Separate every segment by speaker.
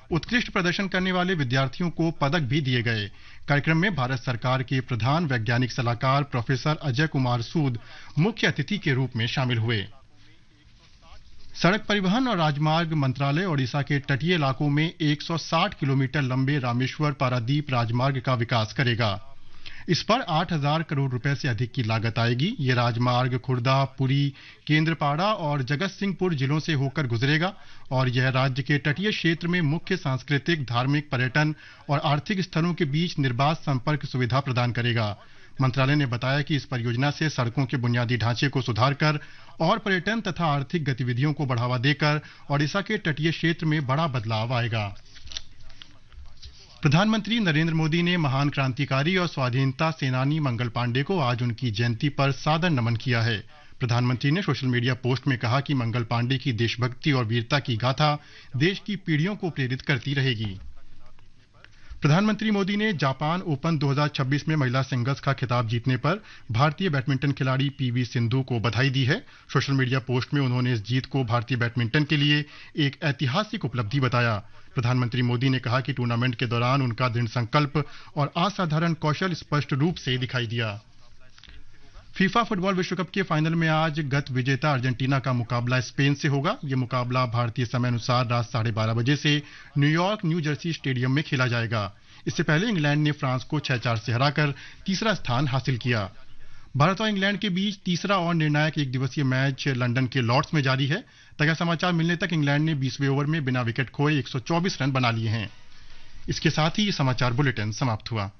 Speaker 1: उत्कृष्ट प्रदर्शन करने वाले विद्यार्थियों को पदक भी दिए गए। कार्यक्रम में भारत सरकार के प्रधान वैज्ञानिक सलाहकार प्रोफेसर अजय कुमार सूद मुख्य अतिथि के रूप में शामिल हुए। सड़क परिवहन और राजमार्ग मंत्रालय ओडिशा के तटीय इलाकों में 160 किलोमीटर लंबे रामेश्वर पारादीप राजमार्ग का विकास करेगा। इस पर 8,000 करोड़ रुपए से अधिक की लागत आएगी। ये राजमार्ग खुर्दा, पुरी, केंद्रपाड़ा और जगत सिंहपुर जिलों से होकर गुजरेगा और यह राज्य के तटीय क्षेत्र में मुख्य सांस्कृतिक, धार्मिक, पर्यटन और आर्थिक स्थलों के बीच निर्बाध संपर्क सुविधा प्रदान करेगा। मंत्रालय ने बताया कि इस परियोजना से सड़कों के बुनियादी ढांचे को सुधारकर और पर्यटन तथा आर्थिक गतिविधियों को बढ़ावा देकर ओडिशा के तटीय क्षेत्र में बड़ा बदलाव आएगा। प्रधानमंत्री नरेंद्र मोदी ने महान क्रांतिकारी और स्वाधीनता सेनानी मंगल पांडे को आज उनकी जयंती पर सादर नमन किया है। प्रधानमंत्री ने सोशल मीडिया पोस्ट में कहा कि मंगल पांडे की देशभक्ति और वीरता की गाथा देश की पीढ़ियों को प्रेरित करती रहेगी। प्रधानमंत्री मोदी ने जापान ओपन 2026 में महिला सिंगल्स का खिताब जीतने पर भारतीय बैडमिंटन खिलाड़ी पीवी सिंधु को बधाई दी है। सोशल मीडिया पोस्ट में उन्होंने इस जीत को भारतीय बैडमिंटन के लिए एक ऐतिहासिक उपलब्धि बताया। प्रधानमंत्री मोदी ने कहा कि टूर्नामेंट के दौरान उनका दृढ़ संकल्प और असाधारण कौशल स्पष्ट रूप से दिखाई दिया। फीफा फुटबॉल विश्व कप के फाइनल में आज गत विजेता अर्जेंटीना का मुकाबला स्पेन से होगा। यह मुकाबला भारतीय समय अनुसार रात 12:30 बजे से न्यूयॉर्क न्यू जर्सी स्टेडियम में खेला जाएगा। इससे पहले इंग्लैंड ने फ्रांस को 6-4 से हराकर तीसरा स्थान हासिल किया। भारत और इंग्लैंड के बीच तीसरा और निर्णायक एक दिवसीय मैच लंदन के लॉर्ड्स में जारी है। ताजा समाचार मिलने तक इंग्लैंड ने 20वें ओवर में बिना विकेट खोए 124 रन बना लिए हैं। इसके साथ ही ये समाचार बुलेटिन समाप्त हुआ।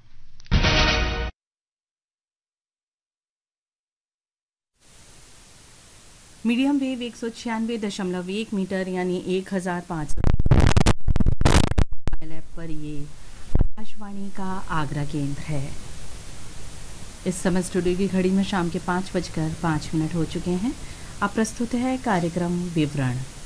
Speaker 2: मीडियम वेव 196.1 मीटर यानी 1500 ऐप पर ये आकाशवाणी का आगरा केंद्र है। इस समय स्टूडियो की घड़ी में शाम के 5:05 हो चुके हैं। अब प्रस्तुत है कार्यक्रम विवरण।